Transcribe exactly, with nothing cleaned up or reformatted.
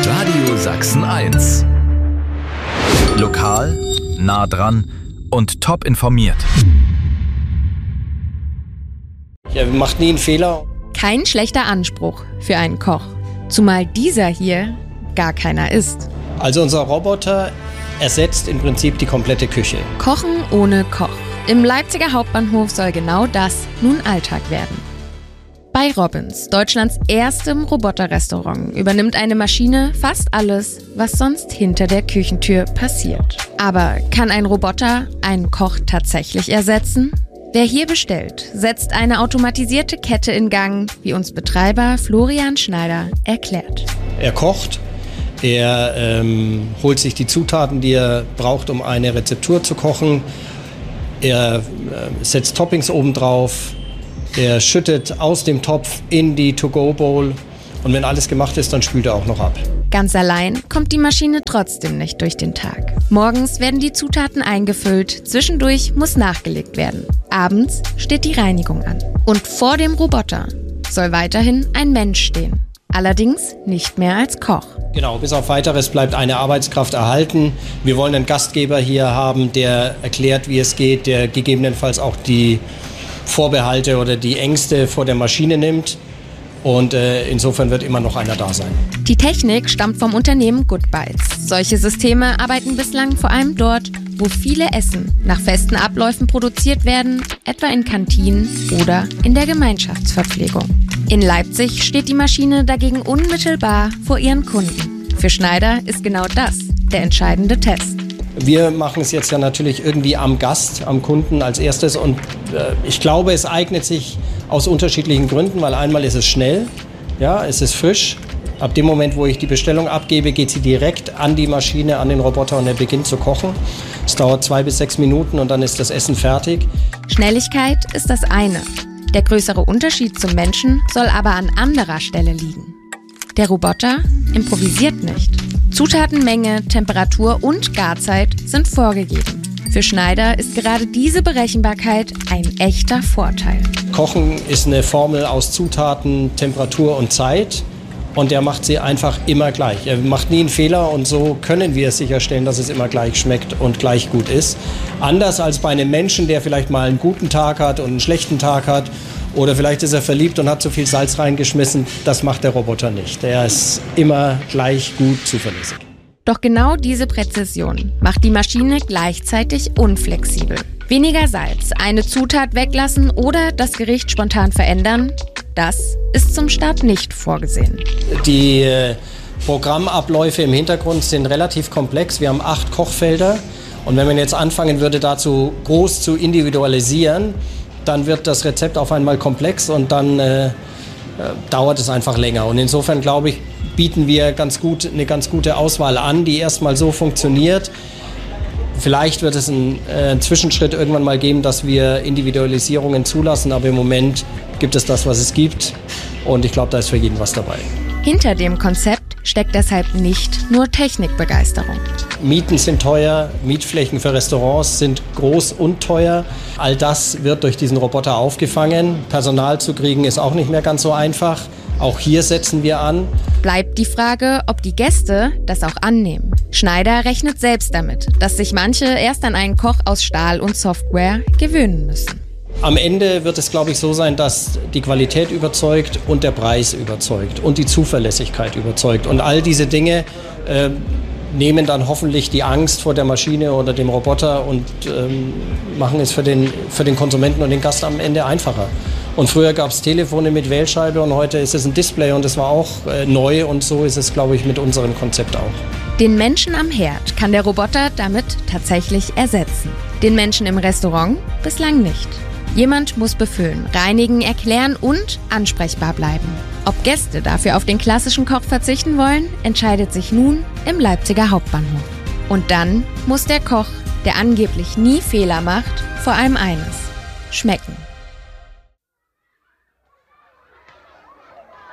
Radio Sachsen eins. Lokal, nah dran und top informiert. Er macht nie einen Fehler. Kein schlechter Anspruch für einen Koch. Zumal dieser hier gar keiner ist. Also unser Roboter ersetzt im Prinzip die komplette Küche. Kochen ohne Koch. Im Leipziger Hauptbahnhof soll genau das nun Alltag werden. Bei Robbins, Deutschlands erstem Roboterrestaurant, übernimmt eine Maschine fast alles, was sonst hinter der Küchentür passiert. Aber kann ein Roboter einen Koch tatsächlich ersetzen? Wer hier bestellt, setzt eine automatisierte Kette in Gang, wie uns Betreiber Florian Schneider erklärt. Er kocht, er ähm, holt sich die Zutaten, die er braucht, um eine Rezeptur zu kochen. Er äh, setzt Toppings oben drauf. Er schüttet aus dem Topf in die To-Go-Bowl und wenn alles gemacht ist, dann spült er auch noch ab. Ganz allein kommt die Maschine trotzdem nicht durch den Tag. Morgens werden die Zutaten eingefüllt, zwischendurch muss nachgelegt werden. Abends steht die Reinigung an. Und vor dem Roboter soll weiterhin ein Mensch stehen. Allerdings nicht mehr als Koch. Genau, bis auf Weiteres bleibt eine Arbeitskraft erhalten. Wir wollen einen Gastgeber hier haben, der erklärt, wie es geht, der gegebenenfalls auch die Vorbehalte oder die Ängste vor der Maschine nimmt und äh, insofern wird immer noch einer da sein. Die Technik stammt vom Unternehmen Good Bites. Solche Systeme arbeiten bislang vor allem dort, wo viele Essen nach festen Abläufen produziert werden, etwa in Kantinen oder in der Gemeinschaftsverpflegung. In Leipzig steht die Maschine dagegen unmittelbar vor ihren Kunden. Für Schneider ist genau das der entscheidende Test. Wir machen es jetzt ja natürlich irgendwie am Gast, am Kunden als erstes und äh, ich glaube, es eignet sich aus unterschiedlichen Gründen, weil einmal ist es schnell, ja, es ist frisch. Ab dem Moment, wo ich die Bestellung abgebe, geht sie direkt an die Maschine, an den Roboter und er beginnt zu kochen. Es dauert zwei bis sechs Minuten und dann ist das Essen fertig. Schnelligkeit ist das eine. Der größere Unterschied zum Menschen soll aber an anderer Stelle liegen. Der Roboter improvisiert nicht. Zutatenmenge, Temperatur und Garzeit sind vorgegeben. Für Schneider ist gerade diese Berechenbarkeit ein echter Vorteil. Kochen ist eine Formel aus Zutaten, Temperatur und Zeit und er macht sie einfach immer gleich. Er macht nie einen Fehler und so können wir sicherstellen, dass es immer gleich schmeckt und gleich gut ist. Anders als bei einem Menschen, der vielleicht mal einen guten Tag hat und einen schlechten Tag hat. Oder vielleicht ist er verliebt und hat zu viel Salz reingeschmissen. Das macht der Roboter nicht. Der ist immer gleich gut zuverlässig. Doch genau diese Präzision macht die Maschine gleichzeitig unflexibel. Weniger Salz, eine Zutat weglassen oder das Gericht spontan verändern, das ist zum Start nicht vorgesehen. Die äh, Programmabläufe im Hintergrund sind relativ komplex. Wir haben acht Kochfelder. Und wenn man jetzt anfangen würde, dazu groß zu individualisieren, dann wird das Rezept auf einmal komplex und dann äh, äh, dauert es einfach länger. Und insofern, glaube ich, bieten wir ganz gut, eine ganz gute Auswahl an, die erstmal so funktioniert. Vielleicht wird es einen, äh, einen Zwischenschritt irgendwann mal geben, dass wir Individualisierungen zulassen, aber im Moment gibt es das, was es gibt und ich glaube, da ist für jeden was dabei. Hinter dem Konzept steckt deshalb nicht nur Technikbegeisterung. Mieten sind teuer, Mietflächen für Restaurants sind groß und teuer. All das wird durch diesen Roboter aufgefangen. Personal zu kriegen ist auch nicht mehr ganz so einfach. Auch hier setzen wir an. Bleibt die Frage, ob die Gäste das auch annehmen. Schneider rechnet selbst damit, dass sich manche erst an einen Koch aus Stahl und Software gewöhnen müssen. Am Ende wird es, glaube ich, so sein, dass die Qualität überzeugt und der Preis überzeugt und die Zuverlässigkeit überzeugt. Und all diese Dinge äh, nehmen dann hoffentlich die Angst vor der Maschine oder dem Roboter und ähm, machen es für den, für den Konsumenten und den Gast am Ende einfacher. Und früher gab es Telefone mit Wählscheibe und heute ist es ein Display und das war auch äh, neu und so ist es, glaube ich, mit unserem Konzept auch. Den Menschen am Herd kann der Roboter damit tatsächlich ersetzen. Den Menschen im Restaurant bislang nicht. Jemand muss befüllen, reinigen, erklären und ansprechbar bleiben. Ob Gäste dafür auf den klassischen Koch verzichten wollen, entscheidet sich nun im Leipziger Hauptbahnhof. Und dann muss der Koch, der angeblich nie Fehler macht, vor allem eines: schmecken.